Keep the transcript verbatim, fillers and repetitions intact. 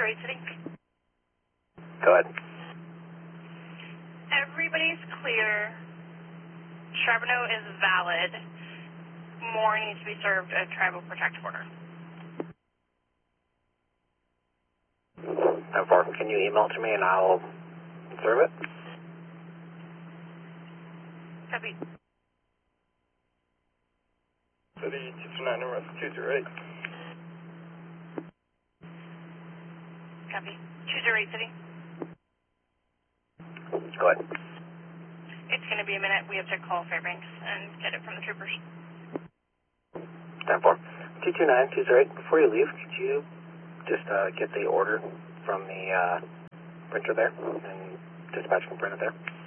eight City. Go ahead. Everybody's clear. Charbonneau is valid. More needs to be served at Tribal Protective Order. ten four, can you email to me and I'll serve it? Copy. City two two nine, arrest two zero eight. Copy. two zero eight City. Go ahead. It's going to be a minute. We have to call Fairbanks and get it from the troopers. ten four, two two nine, two zero eight, before you leave, could you just uh, get the order from the uh, printer there and dispatch can print it there?